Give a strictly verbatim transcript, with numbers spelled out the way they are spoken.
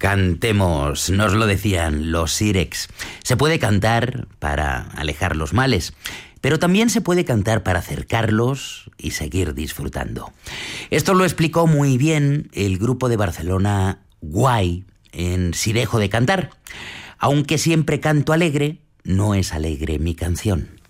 Cantemos, nos lo decían los Sirex. Se puede cantar para alejar los males, pero también se puede cantar para acercarlos y seguir disfrutando. Esto lo explicó muy bien el grupo de Barcelona Guay en Si dejo de cantar. Aunque siempre canto alegre, no es alegre mi canción.